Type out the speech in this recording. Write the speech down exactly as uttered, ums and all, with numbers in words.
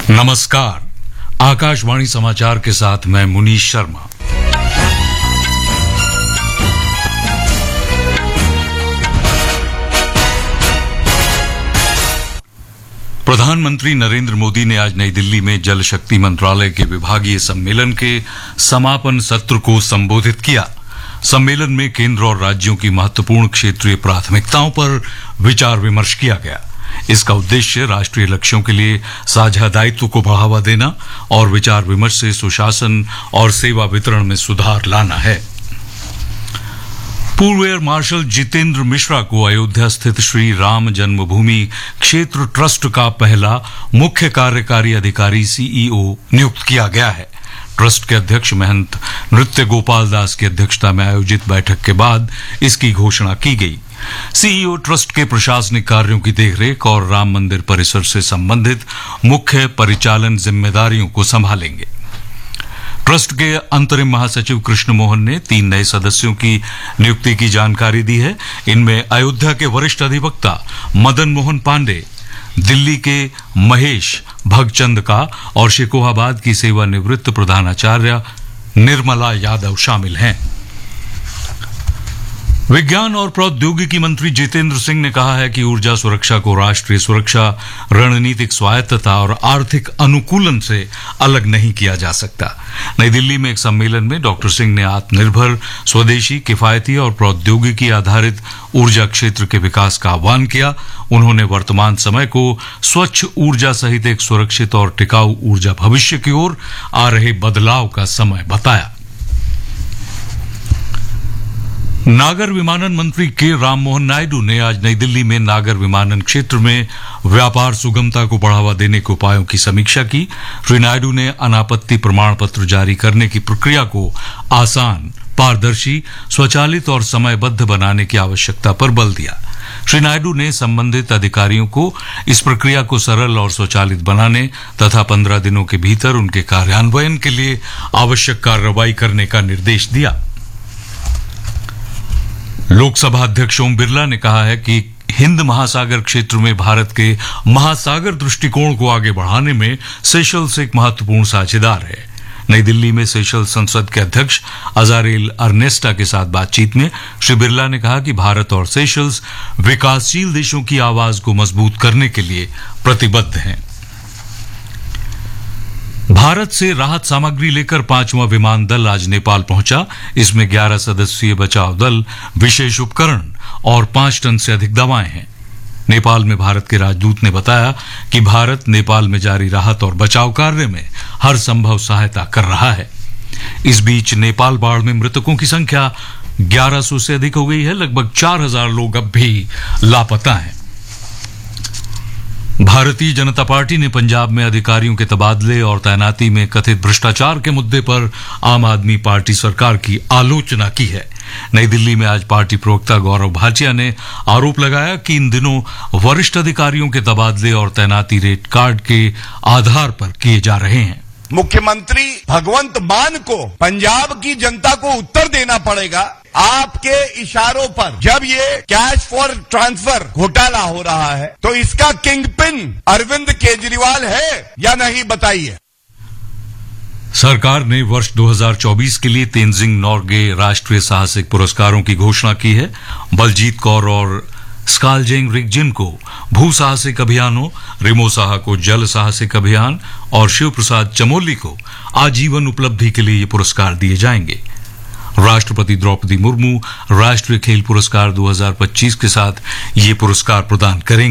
नमस्कार, आकाशवाणी समाचार के साथ मैं मुनीश शर्मा। प्रधानमंत्री नरेंद्र मोदी ने आज नई दिल्ली में जल शक्ति मंत्रालय के विभागीय सम्मेलन के समापन सत्र को संबोधित किया। सम्मेलन में केंद्र और राज्यों की महत्वपूर्ण क्षेत्रीय प्राथमिकताओं पर विचार विमर्श किया गया। इसका उद्देश्य राष्ट्रीय लक्ष्यों के लिए साझा दायित्व को बढ़ावा देना और विचार विमर्श से सुशासन और सेवा वितरण में सुधार लाना है। पूर्व एयर मार्शल जितेंद्र मिश्रा को अयोध्या स्थित श्री राम जन्मभूमि क्षेत्र ट्रस्ट का पहला मुख्य कार्यकारी अधिकारी सीईओ नियुक्त किया गया है। ट्रस्ट के अध्यक्ष महंत नृत्य गोपाल दास की अध्यक्षता में आयोजित बैठक के बाद इसकी घोषणा की गई। सीईओ ट्रस्ट के प्रशासनिक कार्यों की देखरेख और राम मंदिर परिसर से संबंधित मुख्य परिचालन जिम्मेदारियों को संभालेंगे। ट्रस्ट के अंतरिम महासचिव कृष्ण मोहन ने तीन नए सदस्यों की नियुक्ति की जानकारी दी है। इनमें अयोध्या के वरिष्ठ अधिवक्ता मदन मोहन पांडे, दिल्ली के महेश भगचंदका और शेखोहाबाद की सेवानिवृत्त प्रधानाचार्य निर्मला यादव शामिल हैं। विज्ञान और प्रौद्योगिकी मंत्री जितेंद्र सिंह ने कहा है कि ऊर्जा सुरक्षा को राष्ट्रीय सुरक्षा, रणनीतिक स्वायत्तता और आर्थिक अनुकूलन से अलग नहीं किया जा सकता। नई दिल्ली में एक सम्मेलन में डॉक्टर सिंह ने आत्मनिर्भर, स्वदेशी, किफायती और प्रौद्योगिकी आधारित ऊर्जा क्षेत्र के विकास का आह्वान किया। उन्होंने वर्तमान समय को स्वच्छ ऊर्जा सहित एक सुरक्षित और टिकाऊ ऊर्जा भविष्य की ओर आ रहे बदलाव का समय बताया। नागर विमानन मंत्री के राममोहन नायडू ने आज नई दिल्ली में नागर विमानन क्षेत्र में व्यापार सुगमता को बढ़ावा देने के उपायों की समीक्षा की। श्री नायडू ने अनापत्ति प्रमाण पत्र जारी करने की प्रक्रिया को आसान, पारदर्शी, स्वचालित और समयबद्ध बनाने की आवश्यकता पर बल दिया। श्री नायडू ने संबंधित अधिकारियों को इस प्रक्रिया को सरल और स्वचालित बनाने तथा पंद्रह दिनों के भीतर उनके कार्यान्वयन के लिए आवश्यक कार्रवाई करने का निर्देश दिया। लोकसभा अध्यक्ष ओम बिरला ने कहा है कि हिंद महासागर क्षेत्र में भारत के महासागर दृष्टिकोण को आगे बढ़ाने में सेशल्स एक महत्वपूर्ण साझेदार है। नई दिल्ली में सेशल्स संसद के अध्यक्ष अजारेल अर्नेस्टा के साथ बातचीत में श्री बिरला ने कहा कि भारत और सेशल्स विकासशील देशों की आवाज को मजबूत करने के लिए प्रतिबद्ध हैं। भारत से राहत सामग्री लेकर पांचवां विमान दल आज नेपाल पहुंचा। इसमें ग्यारह सदस्यीय बचाव दल, विशेष उपकरण और पांच टन से अधिक दवाएं हैं। नेपाल में भारत के राजदूत ने बताया कि भारत नेपाल में जारी राहत और बचाव कार्य में हर संभव सहायता कर रहा है। इस बीच नेपाल बाढ़ में मृतकों की संख्या ग्यारह सौ से अधिक हो गई है। लगभग चार हजार लोग अब भी लापता हैं। भारतीय जनता पार्टी ने पंजाब में अधिकारियों के तबादले और तैनाती में कथित भ्रष्टाचार के मुद्दे पर आम आदमी पार्टी सरकार की आलोचना की है। नई दिल्ली में आज पार्टी प्रवक्ता गौरव भाटिया ने आरोप लगाया कि इन दिनों वरिष्ठ अधिकारियों के तबादले और तैनाती रेट कार्ड के आधार पर किए जा रहे हैं। मुख्यमंत्री भगवंत मान को पंजाब की जनता को उत्तर देना पड़ेगा। आपके इशारों पर जब ये कैश फॉर ट्रांसफर घोटाला हो रहा है तो इसका किंग पिन अरविंद केजरीवाल है या नहीं, बताइए। सरकार ने वर्ष दो हज़ार चौबीस के लिए तेनजिंग नोर्गे राष्ट्रीय साहसिक पुरस्कारों की घोषणा की है। बलजीत कौर और स्कालजेंग रिगजिन को भू साहसिक अभियानों, रिमो साहा को जल साहसिक अभियान और शिव प्रसाद चमोली को आजीवन उपलब्धि के लिए ये पुरस्कार दिए जाएंगे। राष्ट्रपति द्रौपदी मुर्मू राष्ट्रीय खेल पुरस्कार दो हज़ार पच्चीस के साथ ये पुरस्कार प्रदान करेंगे।